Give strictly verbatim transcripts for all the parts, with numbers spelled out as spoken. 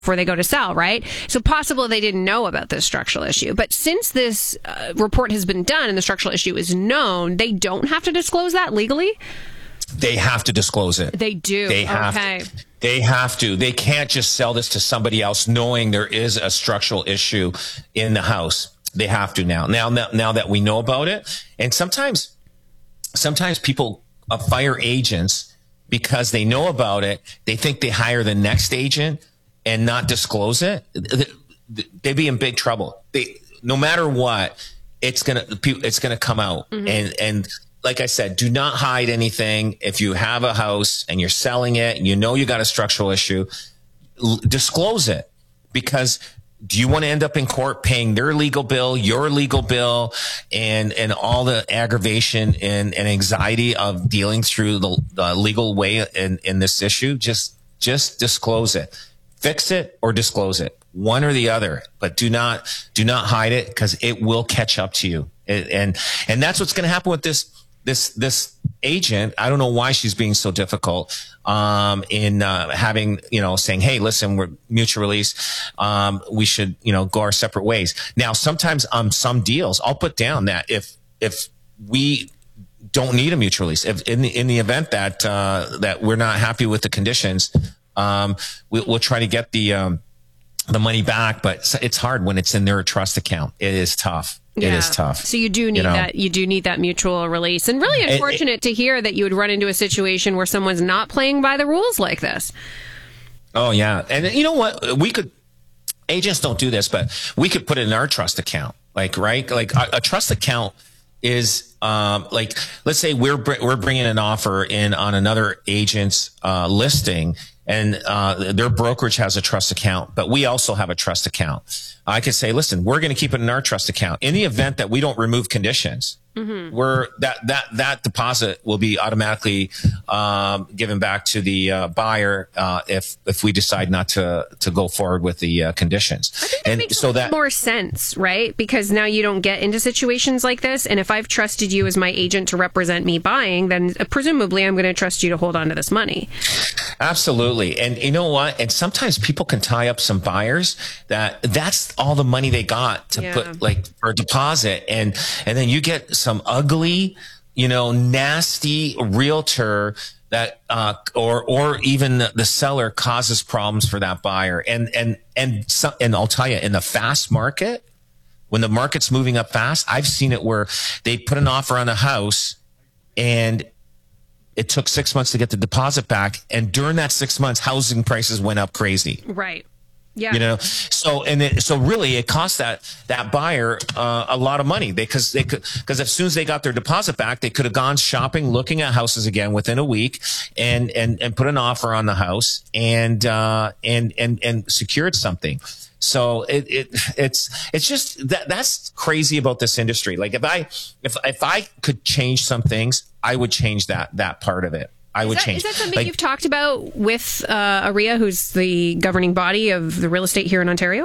before they go to sell, right? So possible they didn't know about this structural issue. But since this uh, report has been done and the structural issue is known, they don't have to disclose that legally? They have to disclose it. They do. They have okay. to. They have to. They can't just sell this to somebody else knowing there is a structural issue in the house. They have to now. Now, now, now that we know about it. And sometimes, sometimes people uh, fire agents because they know about it. They think they hire the next agent and not disclose it. They'd be in big trouble. They, no matter what, it's gonna, it's gonna come out. Mm-hmm. And, and, like I said, do not hide anything. If you have a house and you're selling it, you know you got a structural issue, l- disclose it. Because do you want to end up in court paying their legal bill, your legal bill, and and all the aggravation and, and anxiety of dealing through the, the legal way in, in this issue? Just just disclose it. Fix it or disclose it. One or the other. But do not do not hide it, because it will catch up to you. It, and and that's what's going to happen with this. This, this agent, I don't know why she's being so difficult, um, in, uh, having, you know, saying, hey, listen, we're mutual release. Um, we should, you know, go our separate ways. Now, sometimes on um, some deals, I'll put down that if, if we don't need a mutual release, if in the, in the event that, uh, that we're not happy with the conditions, um, we, we'll try to get the, um, the money back, but it's hard when it's in their trust account. It is tough. Yeah. It is tough. So you do need you know? that. You do need that mutual release. And really unfortunate it, it, to hear that you would run into a situation where someone's not playing by the rules like this. Oh, yeah. And you know what? We could, agents don't do this, but we could put it in our trust account. Like, right? Like a, a trust account is, um, like, let's say we're, we're bringing an offer in on another agent's, uh, listing, and, uh, their brokerage has a trust account, but we also have a trust account. I could say, listen, we're going to keep it in our trust account. In the event that we don't remove conditions, mm-hmm. we're that, that, that deposit will be automatically, um, given back to the, uh, buyer, uh, if, if we decide not to, to go forward with the, uh, conditions. I think that and makes so that more sense, right? Because now you don't get into situations like this. And if I've trusted you as my agent to represent me buying, then presumably I'm going to trust you to hold on to this money. Absolutely. And you know what? And sometimes people can tie up some buyers that that's all the money they got to yeah. put like for a deposit. And, and then you get some ugly, you know, nasty realtor that, uh, or, or even the seller causes problems for that buyer. And, and, and, so, and I'll tell you, in the fast market, when the market's moving up fast, I've seen it where they put an offer on a house and it took six months to get the deposit back. And during that six months, housing prices went up crazy. Right. Yeah. You know, so, and it, so really it cost that, that buyer, uh, a lot of money. They, cause they could, cause as soon as they got their deposit back, they could have gone shopping, looking at houses again within a week and, and, and put an offer on the house and, uh, and, and, and secured something. So it, it, it's, it's just that, that's crazy about this industry. Like if I, if, if I could change some things, I would change that, that part of it. I would is that, change. Is that something like, you've talked about with uh, A R E A, who's the governing body of the real estate here in Ontario?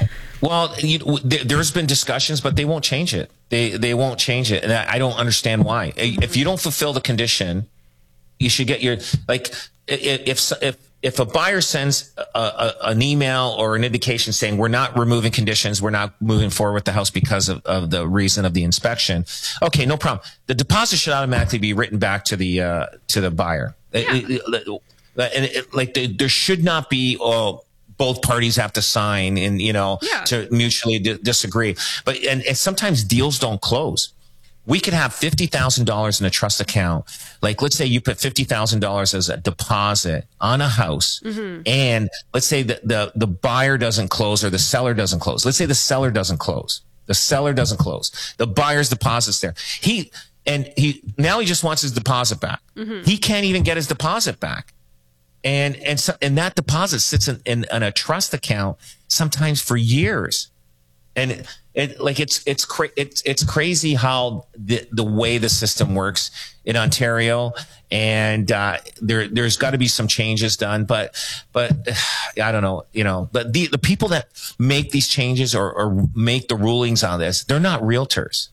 Well, you, there, there's been discussions, but they won't change it. They they won't change it, and I, I don't understand why. If you don't fulfill the condition, you should get your like. If if if a buyer sends a, a, an email or an indication saying we're not removing conditions, we're not moving forward with the house because of, of the reason of the inspection, okay, no problem. The deposit should automatically be written back to the uh, to the buyer. Yeah. It, it, and it, like the, there should not be oh both parties have to sign and you know yeah. to mutually di- disagree. But and, and sometimes deals don't close. We could have fifty thousand dollars in a trust account. Like, let's say you put fifty thousand dollars as a deposit on a house. Mm-hmm. And let's say that the, the buyer doesn't close or the seller doesn't close. Let's say the seller doesn't close. The seller doesn't close. The buyer's deposit's there. He, and he, now he just wants his deposit back. Mm-hmm. He can't even get his deposit back. And, and so, and that deposit sits in, in, in a trust account sometimes for years. And it, it like it's it's cra- it's it's crazy how the the way the system works in Ontario, and uh, there there's got to be some changes done. But but I don't know, you know. But the the people that make these changes or, or make the rulings on this, they're not realtors.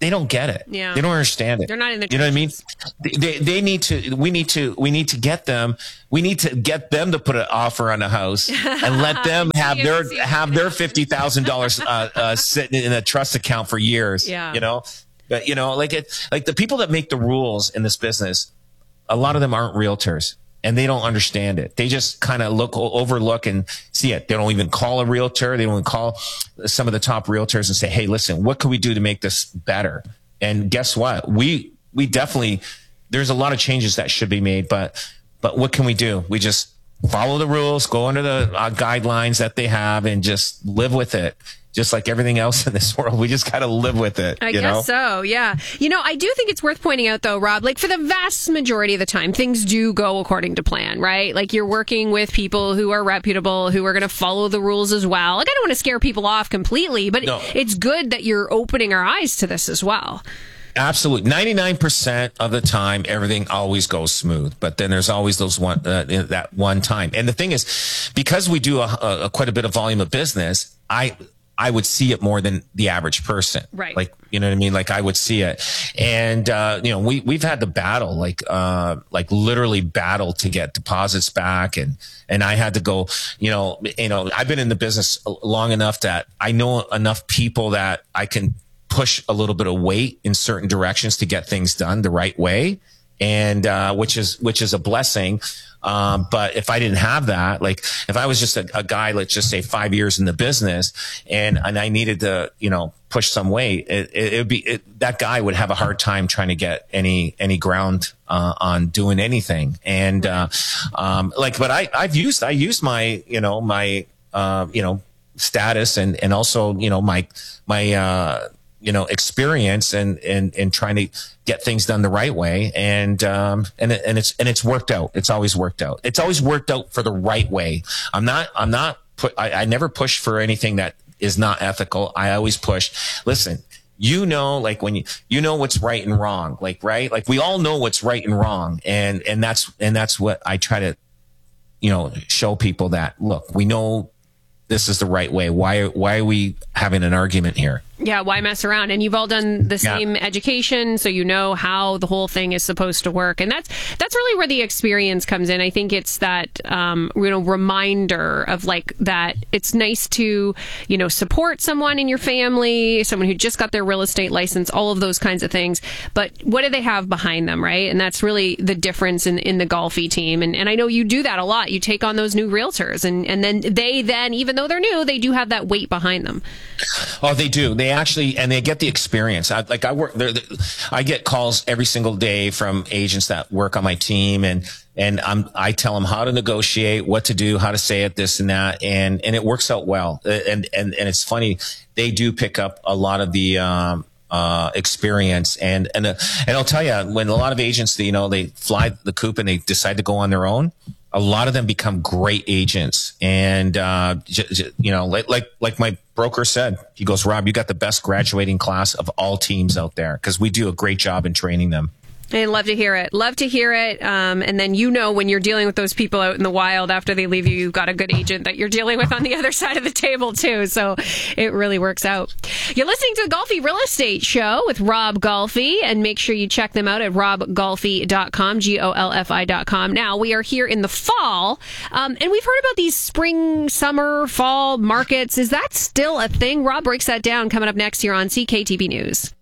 they don't get it. Yeah. They don't understand it. They're not in the You know what I mean? They, they need to, we need to, we need to get them, we need to get them to put an offer on a house and let them have their, have their fifty thousand dollars, uh, uh, sitting in a trust account for years. Yeah. You know, but you know, like it, like the people that make the rules in this business, a lot of them aren't realtors. And they don't understand it. They just kind of look, overlook and see it. They don't even call a realtor. They don't even call some of the top realtors and say, hey, listen, what can we do to make this better? And guess what? We, we definitely, there's a lot of changes that should be made, but, but what can we do? We just follow the rules, go under the uh, guidelines that they have and just live with it. Just like everything else in this world, we just got to live with it. I you guess know? so, yeah. You know, I do think it's worth pointing out, though, Rob, like for the vast majority of the time, things do go according to plan, right? Like you're working with people who are reputable, who are going to follow the rules as well. Like I don't want to scare people off completely, but no. It's good that you're opening our eyes to this as well. Absolutely. ninety-nine percent of the time, everything always goes smooth. But then there's always those one, uh, that one time. And the thing is, because we do a, a, a quite a bit of volume of business, I, I would see it more than the average person. Right. Like, you know what I mean? Like I would see it. And, uh, you know, we, we've had to battle, like, uh, like literally battle to get deposits back. And, and I had to go, you know, you know, I've been in the business long enough that I know enough people that I can push a little bit of weight in certain directions to get things done the right way. And, uh, which is, which is a blessing. Um, but if I didn't have that, like if I was just a, a guy, let's just say five years in the business and, and I needed to, you know, push some weight, it, it would be, it, that guy would have a hard time trying to get any, any ground, uh, on doing anything. And, uh, um, like, but I, I've used, I used my, you know, my, uh, you know, status and, and also, you know, my, my, uh, you know, experience and, and, and trying to get things done the right way. And, um, and, and it's, and it's worked out. It's always worked out. It's always worked out for the right way. I'm not, I'm not put, I, I never push for anything that is not ethical. I always push, listen, you know, like when you, you know what's right and wrong, like, right? Like we all know what's right and wrong. And, and that's, and that's what I try to, you know, show people that, look, we know this is the right way. Why, why are we having an argument here? Yeah, why mess around? And you've all done the same yeah. education, so you know how the whole thing is supposed to work. And that's that's really where the experience comes in. I think it's that um, you know reminder of like that it's nice to you know support someone in your family, someone who just got their real estate license, all of those kinds of things. But what do they have behind them, right? And that's really the difference in in the Golfi team. And and I know you do that a lot. You take on those new realtors, and and then they then even though they're new, they do have that weight behind them. Oh, they do. They actually, and they get the experience. I, like I work there, I get calls every single day from agents that work on my team, and and I'm I tell them how to negotiate, what to do, how to say it, this and that, and and it works out well. And and and it's funny, they do pick up a lot of the um, uh, experience, and and uh, and I'll tell you, when a lot of agents, you know, they fly the coop and they decide to go on their own, a lot of them become great agents. And, uh, j- j- you know, like, like, like my broker said, he goes, Rob, you got the best graduating class of all teams out there, because we do a great job in training them. I love to hear it. Love to hear it. Um, and then, you know, when you're dealing with those people out in the wild after they leave you, you've got a good agent that you're dealing with on the other side of the table, too. So it really works out. You're listening to the Golfi Real Estate Show with Rob Golfi, and make sure you check them out at rob golfi dot com, G O L F I dot com. Now, we are here in the fall, um, and we've heard about these spring, summer, fall markets. Is that still a thing? Rob breaks that down coming up next here on C K T B News.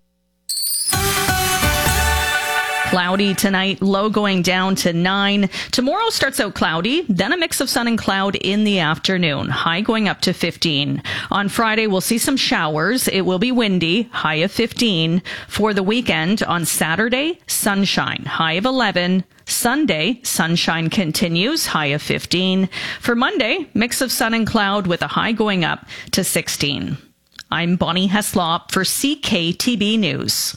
Cloudy tonight, low going down to nine. Tomorrow starts out cloudy, then a mix of sun and cloud in the afternoon. High going up to fifteen. On Friday, we'll see some showers. It will be windy, high of fifteen. For the weekend, on Saturday, sunshine, high of eleven. Sunday, sunshine continues, high of fifteen. For Monday, mix of sun and cloud with a high going up to sixteen. I'm Bonnie Heslop for C K T B News.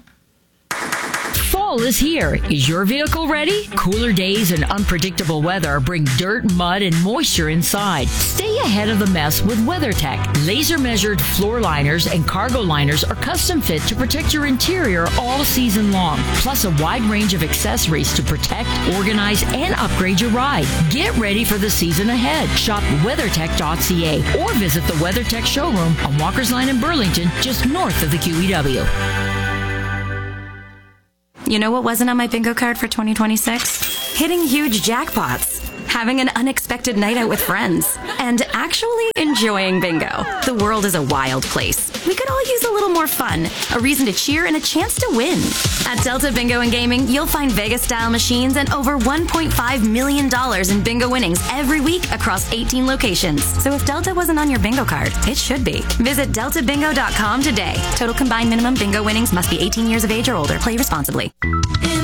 Fall is here. Is your vehicle ready? Cooler days and unpredictable weather bring dirt, mud, and moisture inside. Stay ahead of the mess with WeatherTech. Laser-measured floor liners and cargo liners are custom fit to protect your interior all season long. Plus a wide range of accessories to protect, organize, and upgrade your ride. Get ready for the season ahead. Shop weathertech dot c a or visit the WeatherTech showroom on Walker's Line in Burlington, just north of the Q E W. You know what wasn't on my bingo card for twenty twenty-six? Hitting huge jackpots, having an unexpected night out with friends, and actually enjoying bingo. The world is a wild place. We could all use a little more fun, a reason to cheer, and a chance to win. At Delta Bingo and Gaming, you'll find Vegas-style machines and over one point five million dollars in bingo winnings every week across eighteen locations. So if Delta wasn't on your bingo card, it should be. Visit delta bingo dot com today. Total combined minimum bingo winnings must be eighteen years of age or older. Play responsibly.